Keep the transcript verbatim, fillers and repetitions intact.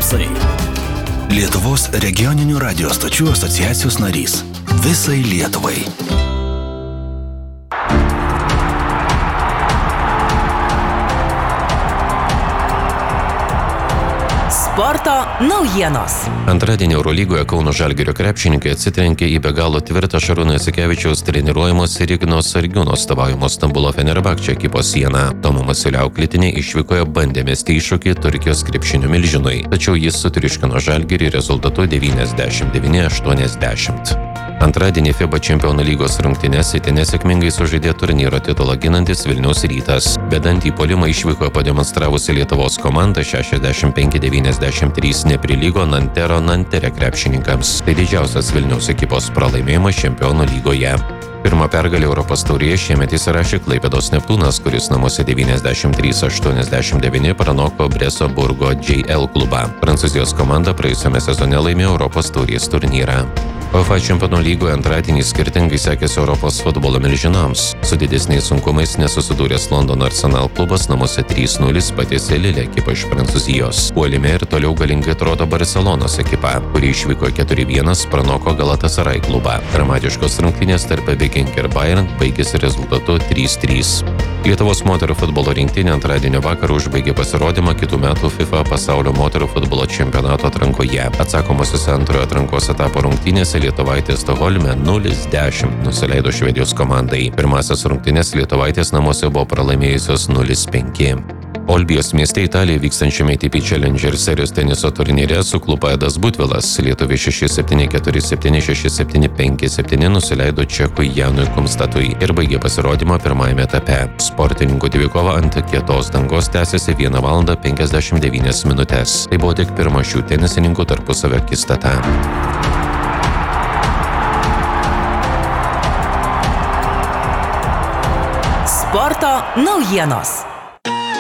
garsai. Lietuvos regioninių radio stočių asociacijos narys. Visai Lietuvai. Sporto naujienos. Antradienį Eurolygoje Kauno Žalgirio krepšininkai atsitrenkė į be galo tvirtą Šarūno Jasikevičiaus treniruojamos ir Igno Sargiūno atstovaujamos Stambulo Fenerbahče ekipos sieną. Tomo Masiulio auklėtiniai išvykoje bandė mesti iššūkį Turkijos krepšinio milžinui, tačiau jis sutriuškino Žalgirį rezultatu devyniasdešimt devyni aštuoniasdešimt. Antradienį FIBA Čempionų lygos rungtynes itin nesėkmingai sužaidė turnyro titulą ginantis Vilniaus Rytas. Bedantį puolimą išvykoje pademonstravusi Lietuvos komanda šešiasdešimt penki devyniasdešimt trys neprilygo Nantero Nantere krepšininkams. Tai didžiausias Vilniaus ekipos pralaimėjimas Čempionų lygoje. Pirmą pergalę Europos taurėje šiemet įsirašė Klaipėdos Neptūnas, kuris namuose devyniasdešimt trys aštuoniasdešimt devyni pranoko Breso Burgo J L klubą. Prancūzijos komanda praėjusiame sezone laimėjo Europos taurės turnyrą. UEFA Čempionų lygoje antradienį skirtingai sekėsi Europos futbolo milžinams. Su didesniais sunkumais nesusidūręs Londono Arsenal klubas namuose trys nulis patiesė Lille ekipą iš Prancūzijos. Puolime ir toliau galingai atrodo Barcelonos ekipa, kuri išvyko keturi vienas pranoko Galatasaray klubą. Dramatiškos rungtynės tarp Viking ir Bayern baigėsi rezultatu trys trys. Lietuvos moterų futbolo rinktinė antradienio vakarą užbaigė pasirodymą kitų metų FIFA pasaulio moterų futbolo čempionato atrankoje. Atsakomosiose antrojo atrankos etapo rungtynėse lietuvaitės Stokholme nulis dešimt nusileido Švedijos komandai. Pirmasias rungtynes lietuvaitės namuose buvo pralaimėjusios nulis penki. Olbijos mieste Italijoje vykstančiame A T P Challenger serijos teniso turnyre suklupo Edas Butvilas. Lietuviai šeši septyni keturi septyni šeši septyni penki septyni nusileido čekui Janui Kumstatui ir baigė pasirodymą pirmajame etape. Sportininkų dvikova ant kietos dangos tęsėsi vieną valandą penkiasdešimt devynias minutes. Tai buvo tik pirma šių tenisininkų tarpusavio akistata. Sporto naujienos.